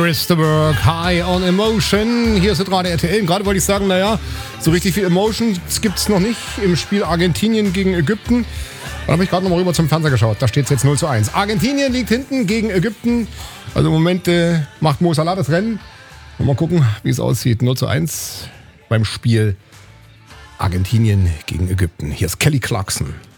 Christopher, High on Emotion. Hier ist gerade RTL. Gerade wollte ich sagen, naja, so richtig viel Emotions gibt es noch nicht im Spiel Argentinien gegen Ägypten. Dann habe ich gerade noch mal rüber zum Fernseher geschaut. Da steht es jetzt 0:1. Argentinien liegt hinten gegen Ägypten. Also im Moment macht Mo Salah das Rennen. Und mal gucken, wie es aussieht. 0:1 beim Spiel Argentinien gegen Ägypten. Hier ist Kelly Clarkson.